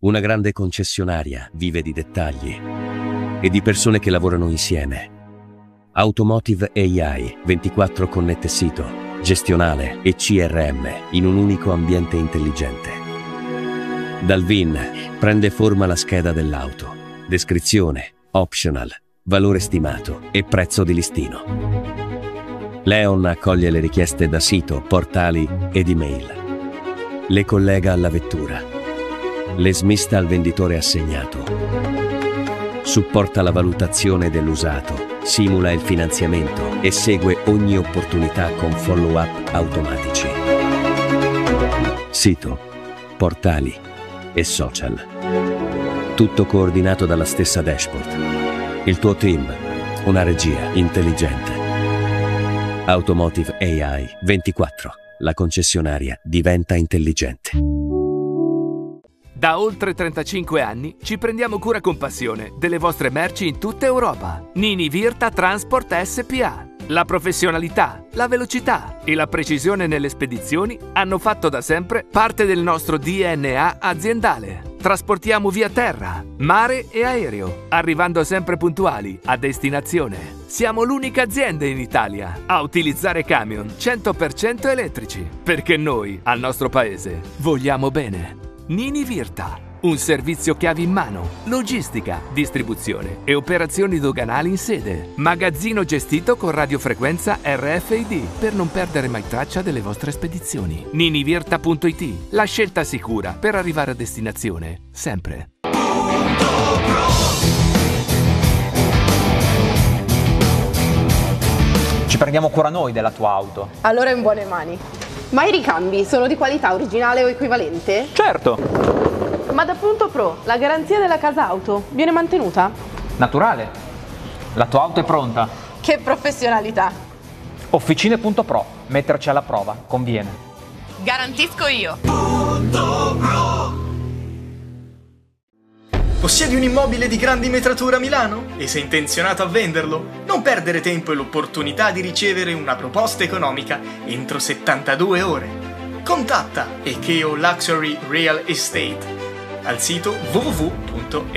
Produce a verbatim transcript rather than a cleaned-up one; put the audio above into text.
Una grande concessionaria vive di dettagli e di persone che lavorano insieme. Automotive A I, ventiquattro connette sito, gestionale e C R M in un unico ambiente intelligente. Dal V I N prende forma la scheda dell'auto, descrizione, optional, valore stimato e prezzo di listino. Leon accoglie le richieste da sito, portali ed email. Le collega alla vettura. Le smista al venditore assegnato. Supporta la valutazione dell'usato, simula il finanziamento e segue ogni opportunità con follow-up automatici. Sito, portali e social. Tutto coordinato dalla stessa dashboard. Il tuo team, una regia intelligente. Automotive A I ventiquattro. La concessionaria diventa intelligente. Da oltre trentacinque anni ci prendiamo cura con passione delle vostre merci in tutta Europa. Nini Virta Transport S P A. La professionalità, la velocità e la precisione nelle spedizioni hanno fatto da sempre parte del nostro D N A aziendale. Trasportiamo via terra, mare e aereo, arrivando sempre puntuali a destinazione. Siamo l'unica azienda in Italia a utilizzare camion cento per cento elettrici, perché noi, al nostro paese, vogliamo bene. Nini Virta, un servizio chiavi in mano, logistica, distribuzione e operazioni doganali in sede. Magazzino gestito con radiofrequenza R F I D per non perdere mai traccia delle vostre spedizioni. ninivirta punto it, la scelta sicura per arrivare a destinazione, sempre. Ci prendiamo cura noi della tua auto. Allora è in buone mani. Ma i ricambi sono di qualità originale o equivalente? Certo! Ma da Punto Pro, la garanzia della casa auto viene mantenuta? Naturale. La tua auto è pronta. Che professionalità! Officine Punto Pro. Metterci alla prova. Conviene. Garantisco io! Punto Pro. Possiedi un immobile di grandi metratura a Milano? E sei intenzionato a venderlo? Non perdere tempo e l'opportunità di ricevere una proposta economica entro settantadue ore. Contatta Ekeo Luxury Real Estate al sito w w w punto